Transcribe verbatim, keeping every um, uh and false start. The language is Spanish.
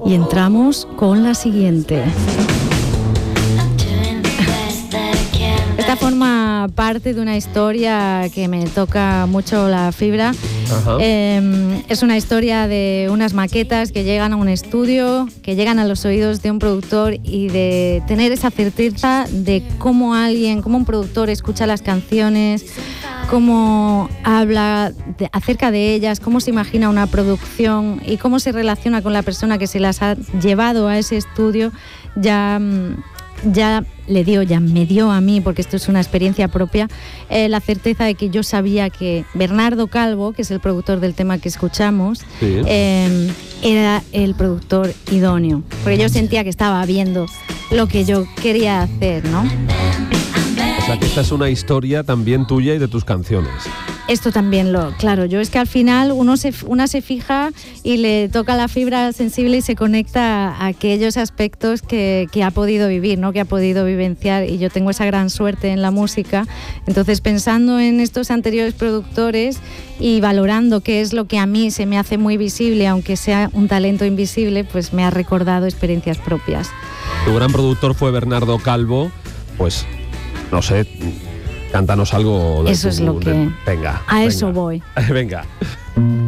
Y entramos con la siguiente. Esta forma parte de una historia que me toca mucho la fibra. Eh, es una historia de unas maquetas que llegan a un estudio, que llegan a los oídos de un productor y de tener esa certeza de cómo alguien, cómo un productor escucha las canciones, cómo habla de, acerca de ellas, cómo se imagina una producción y cómo se relaciona con la persona que se las ha llevado a ese estudio. Ya... ya le dio, ya me dio a mí, porque esto es una experiencia propia, eh, la certeza de que yo sabía que Bernardo Calvo, que es el productor del tema que escuchamos, sí. eh, era el productor idóneo, porque yo sentía que estaba viendo lo que yo quería hacer, ¿no? O sea, que esta es una historia también tuya y de tus canciones. Esto también lo, claro, yo es que al final uno se, una se fija y le toca la fibra sensible y se conecta a aquellos aspectos que, que ha podido vivir, ¿no? Que ha podido vivenciar, y yo tengo esa gran suerte en la música. Entonces, pensando en estos anteriores productores y valorando qué es lo que a mí se me hace muy visible, aunque sea un talento invisible, pues me ha recordado experiencias propias. Tu gran productor fue Bernardo Calvo, pues no sé, cántanos algo de eso tu, es lo que... de, venga. A venga. eso voy. Venga.